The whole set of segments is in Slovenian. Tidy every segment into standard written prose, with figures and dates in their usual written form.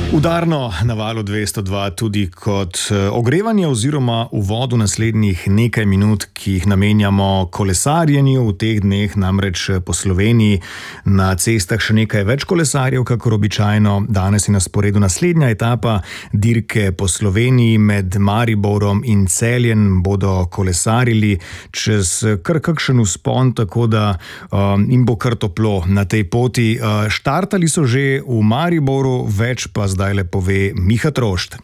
Udarno na valu 202 tudi kot ogrevanje oziroma uvod v naslednjih nekaj minut, ki jih namenjamo kolesarjenju. V teh dneh namreč po Sloveniji na cestah še nekaj več kolesarjev, kakor običajno. Danes je na sporedu naslednja etapa dirke po Sloveniji. Med Mariborom in Celjem bodo kolesarili čez kar kakšen vzpon, tako da jim bo kar toplo na tej poti. Štartali so že v Mariboru, več pa zdaj le pove Miha Trošt.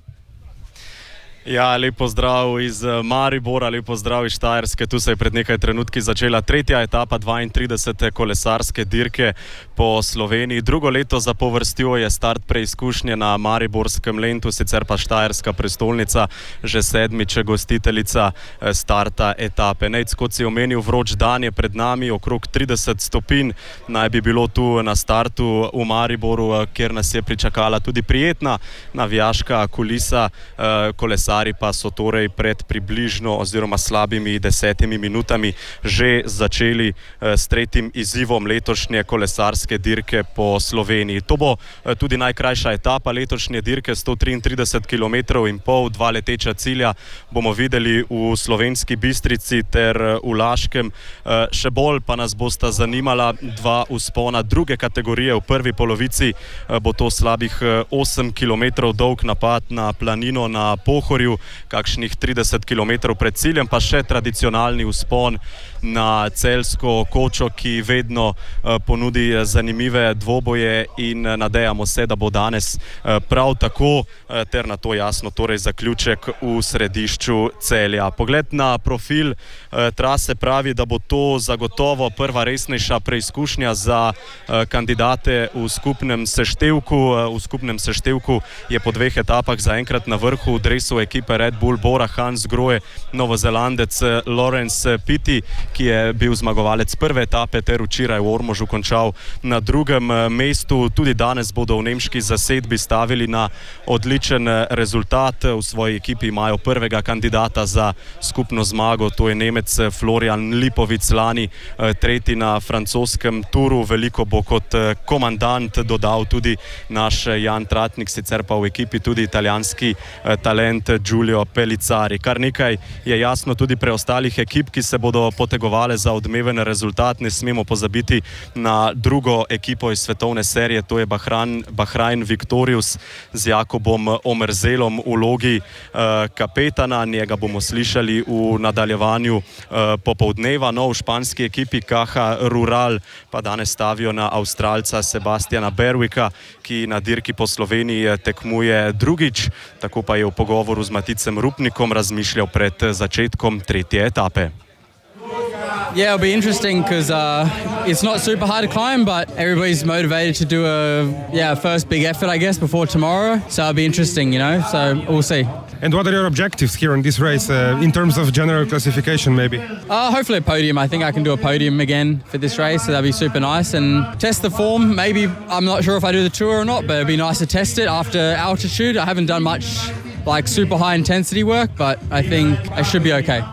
Ja, lep pozdrav iz Maribora, lep pozdrav iz Štajerske. Tu se je pred nekaj trenutki začela tretja etapa 32. kolesarske dirke po Sloveniji. Drugo leto zapovrstjo je start preizkušnje na mariborskem Lentu, sicer pa Štajerska prestolnica že sedmič gostiteljica starta etape. Nejc, kot si omenil, vroč dan je pred nami, okrog 30 stopinj naj bi bilo tu na startu v Mariboru, kjer nas je pričakala tudi prijetna navijaška kulisa. Kolesarji pa so torej pred približno oziroma slabimi 10 minutami že začeli s tretjim izzivom letošnje kolesarske dirke po Sloveniji. To bo tudi najkrajša etapa letošnje dirke, 133 km in pol, 2 leteča cilja bomo videli v Slovenski Bistrici ter v Laškem. Še bolj pa nas bosta zanimala 2 vzpona druge kategorije. V prvi polovici bo to slabih 8 km dolg napad na planino na Pohorju, kakšnih 30 km pred ciljem, pa še tradicionalni vzpon na Celjsko kočo, ki vedno ponudi zanimive dvoboje, in nadejamo se, da bo danes prav tako, ter na to jasno torej zaključek v središču Celja. Pogled na profil trase pravi, da bo to zagotovo prva resnejša preizkušnja za kandidate v skupnem seštevku. V skupnem seštevku je po 2 etapah zaenkrat na vrhu v dresu ekipe Red Bull Bora Hansgrohe Novozelandec Laurens Pitty, ki je bil zmagovalec prve etape ter včeraj v Ormožu končal na drugem mestu. Tudi danes bodo v nemški zasedbi stavili na odličen rezultat. V svoji ekipi imajo prvega kandidata za skupno zmago, to je Nemec Florian Lipovic, lani tretji na francoskem turu. Veliko bo kot komandant dodal tudi naš Jan Tratnik, sicer pa v ekipi tudi italijanski talent Giulio Pellizzari. Kar nekaj je jasno tudi preostalih ekip, ki se bodo potegovale za odmeven rezultat. Ne smemo pozabiti na drugo ekipo iz svetovne serije, to je Bahrain Victorious z Jakobom Omerzelom v vlogi kapetana. Njega bomo slišali v nadaljevanju popoldneva. No, v španski ekipi Caja Rural pa danes stavijo na Avstralca Sebastiana Berwicka, ki na dirki po Sloveniji tekmuje drugič. Tako pa je v pogovoru z Maticem Rupnikom razmišljal pred začetkom tretje etape. Yeah, it'll be interesting because it's not super hard to climb, but everybody's motivated to do a first big effort, I guess, before tomorrow. So it'll be interesting, so we'll see. And what are your objectives here in this race in terms of general classification maybe? Hopefully a podium. I think I can do a podium again for this race, so that'll be super nice. And test the form. Maybe, I'm not sure if I do the tour or not, but it'll be nice to test it after altitude. I haven't done much super high intensity work, but I think I should be okay.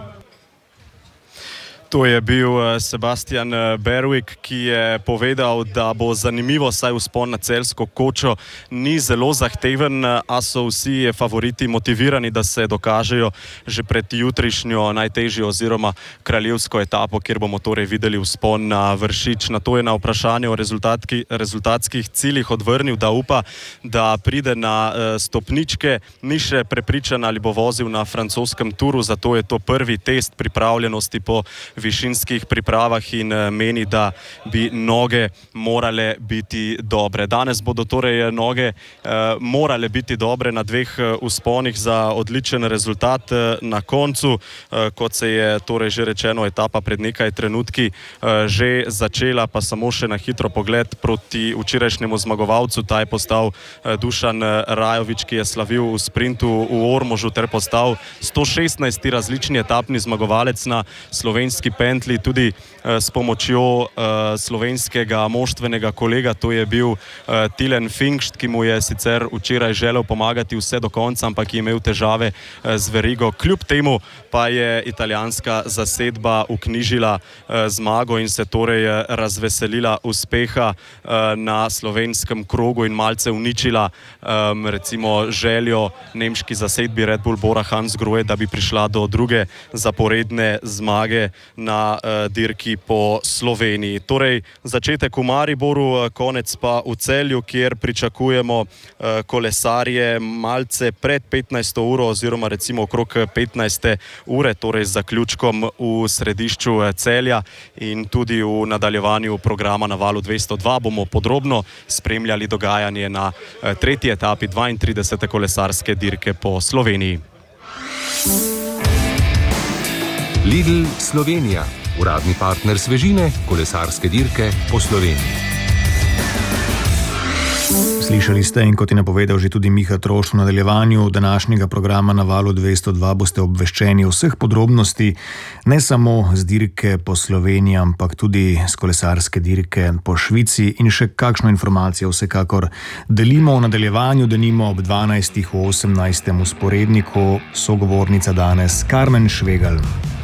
To je bil Sebastian Berwick, ki je povedal, da bo zanimivo, saj vzpon na Celjsko kočo ni zelo zahteven, a so vsi favoriti motivirani, da se dokažejo že pred jutrišnjo najtežjo oziroma kraljevsko etapo, kjer bomo torej videli vzpon na Vršič. Na to je na vprašanje o rezultatskih ciljih odvrnil, da upa, da pride na stopničke. Ni še prepričan, ali bo vozil na francoskem turu, zato je to prvi test pripravljenosti po višinskih pripravah in meni, da bi noge morale biti dobre. Danes bodo torej noge morale biti dobre na 2 vzponih za odličen rezultat na koncu. Kot se je torej že rečeno, etapa pred nekaj trenutki že začela, pa samo še na hitro pogled proti včerajšnjemu zmagovalcu. Ta je postal Dušan Rajovič, ki je slavil v sprintu v Ormožu ter postal 116. različni etapni zmagovalec na slovenski slovenski pentli, tudi s pomočjo slovenskega moštvenega kolega, to je bil Tilen Finkst, ki mu je sicer včeraj želel pomagati vse do konca, ampak je imel težave z verigo. Kljub temu pa je italijanska zasedba vknjižila zmago in se torej razveselila uspeha na slovenskem krogu in malce uničila recimo željo nemški zasedbi Red Bull Bora Hansgrohe, da bi prišla do druge zaporedne zmage na dirki po Sloveniji. Torej, začetek v Mariboru, konec pa v Celju, kjer pričakujemo kolesarje malce pred 15. uro oziroma recimo okrog 15. ure, torej z zaključkom v središču Celja in tudi v nadaljevanju programa na Valu 202 bomo podrobno spremljali dogajanje na tretji etapi 32. kolesarske dirke po Sloveniji. Lidl Slovenija, uradni partner svežine, kolesarske dirke po Sloveniji. Slišali ste in kot je napovedal že tudi Miha Troš, v nadaljevanju današnjega programa na Valu 202 boste obveščeni o vseh podrobnosti, ne samo z dirke po Sloveniji, ampak tudi z kolesarske dirke po Švici in še kakšno informacijo vsekakor delimo v nadaljevanju, denimo ob 12. v 18. usporedniku, sogovornica danes Karmen Švegal.